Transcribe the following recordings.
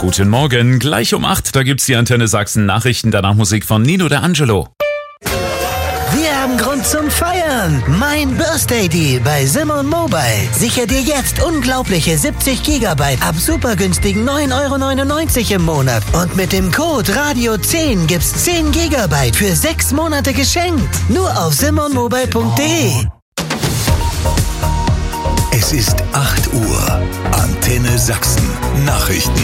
Guten Morgen, gleich um 8, da gibt's die Antenne Sachsen Nachrichten, danach Musik von Nino De Angelo. Wir haben Grund zum Feiern. Mein Birthday Deal bei Simon Mobile. Sicher dir jetzt unglaubliche 70 GB ab super günstigen 9,99 € im Monat. Und mit dem Code Radio10 gibt's 10 GB für 6 Monate geschenkt. Nur auf simonmobile.de. Es ist 8 Uhr. Antenne Sachsen. Nachrichten.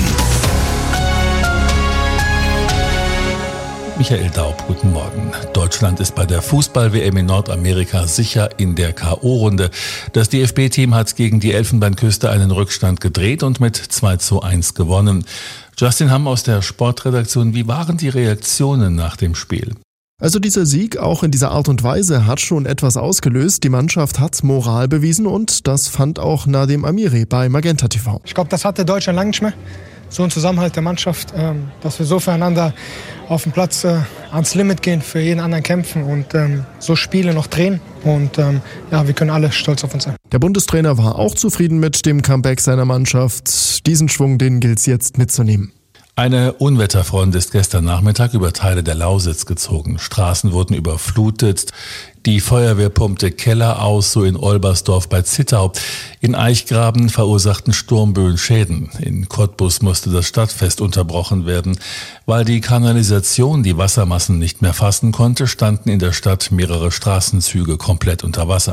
Michael Daub, guten Morgen. Deutschland ist bei der Fußball-WM in Nordamerika sicher in der K.O.-Runde. Das DFB-Team hat gegen die Elfenbeinküste einen Rückstand gedreht und mit 2:1 gewonnen. Justin Hamm aus der Sportredaktion, wie waren die Reaktionen nach dem Spiel? Also dieser Sieg auch in dieser Art und Weise hat schon etwas ausgelöst. Die Mannschaft hat Moral bewiesen und das fand auch Nadim Amiri bei Magenta TV. Ich glaube, das hatte Deutschland lange nicht mehr. So ein Zusammenhalt der Mannschaft, dass wir so füreinander auf dem Platz ans Limit gehen, für jeden anderen kämpfen und so Spiele noch drehen. Und wir können alle stolz auf uns sein. Der Bundestrainer war auch zufrieden mit dem Comeback seiner Mannschaft. Diesen Schwung, den gilt es jetzt mitzunehmen. Eine Unwetterfront ist gestern Nachmittag über Teile der Lausitz gezogen. Straßen wurden überflutet. Die Feuerwehr pumpte Keller aus, so in Olbersdorf bei Zittau. In Eichgraben verursachten Sturmböen Schäden. In Cottbus musste das Stadtfest unterbrochen werden. Weil die Kanalisation die Wassermassen nicht mehr fassen konnte, standen in der Stadt mehrere Straßenzüge komplett unter Wasser.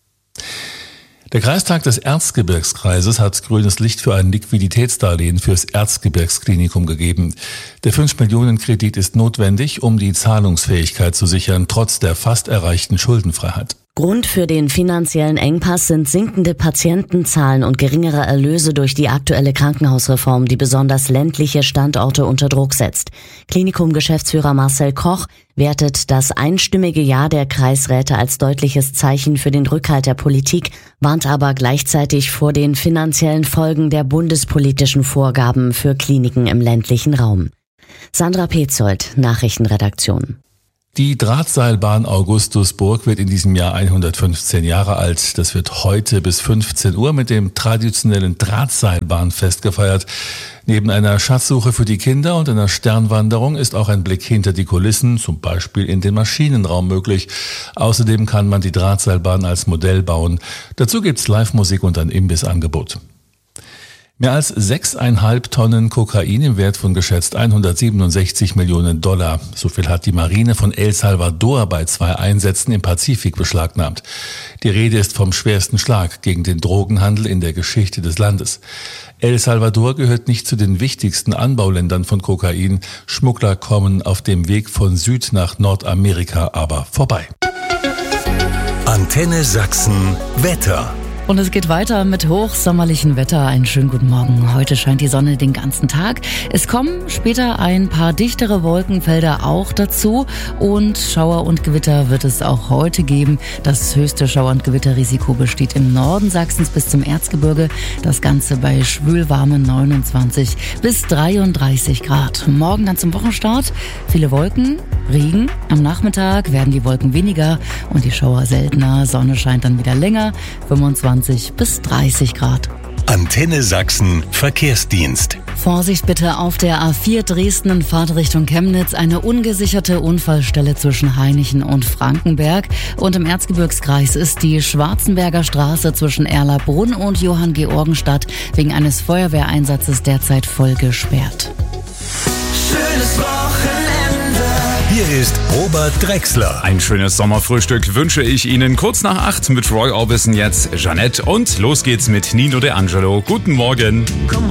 Der Kreistag des Erzgebirgskreises hat grünes Licht für ein Liquiditätsdarlehen fürs Erzgebirgsklinikum gegeben. Der 5-Millionen-Kredit ist notwendig, um die Zahlungsfähigkeit zu sichern, trotz der fast erreichten Schuldenfreiheit. Grund für den finanziellen Engpass sind sinkende Patientenzahlen und geringere Erlöse durch die aktuelle Krankenhausreform, die besonders ländliche Standorte unter Druck setzt. Klinikum-Geschäftsführer Marcel Koch wertet das einstimmige Ja der Kreisräte als deutliches Zeichen für den Rückhalt der Politik, warnt aber gleichzeitig vor den finanziellen Folgen der bundespolitischen Vorgaben für Kliniken im ländlichen Raum. Sandra Petzold, Nachrichtenredaktion. Die Drahtseilbahn Augustusburg wird in diesem Jahr 115 Jahre alt. Das wird heute bis 15 Uhr mit dem traditionellen Drahtseilbahnfest gefeiert. Neben einer Schatzsuche für die Kinder und einer Sternwanderung ist auch ein Blick hinter die Kulissen, zum Beispiel in den Maschinenraum, möglich. Außerdem kann man die Drahtseilbahn als Modell bauen. Dazu gibt's Live-Musik und ein Imbissangebot. Mehr als 6,5 Tonnen Kokain im Wert von geschätzt 167 Millionen $. So viel hat die Marine von El Salvador bei 2 Einsätzen im Pazifik beschlagnahmt. Die Rede ist vom schwersten Schlag gegen den Drogenhandel in der Geschichte des Landes. El Salvador gehört nicht zu den wichtigsten Anbauländern von Kokain. Schmuggler kommen auf dem Weg von Süd nach Nordamerika aber vorbei. Antenne Sachsen Wetter. Und es geht weiter mit hochsommerlichem Wetter. Einen schönen guten Morgen. Heute scheint die Sonne den ganzen Tag. Es kommen später ein paar dichtere Wolkenfelder auch dazu. Und Schauer und Gewitter wird es auch heute geben. Das höchste Schauer- und Gewitterrisiko besteht im Norden Sachsens bis zum Erzgebirge. Das Ganze bei schwülwarmen 29 bis 33 Grad. Morgen dann zum Wochenstart. Viele Wolken, Regen. Am Nachmittag werden die Wolken weniger und die Schauer seltener. Sonne scheint dann wieder länger. 25 bis 30 Grad. Antenne Sachsen Verkehrsdienst. Vorsicht bitte auf der A4 Dresden in Fahrtrichtung Chemnitz. Eine ungesicherte Unfallstelle zwischen Hainichen und Frankenberg. Und im Erzgebirgskreis ist die Schwarzenberger Straße zwischen Erlabrunn und Johanngeorgenstadt wegen eines Feuerwehreinsatzes derzeit voll gesperrt. Schönes Wochenende. Hier ist Robert Drexler. Ein schönes Sommerfrühstück wünsche ich Ihnen. Kurz nach 8 mit Roy Orbison jetzt Jeanette und los geht's mit Nino De Angelo. Guten Morgen.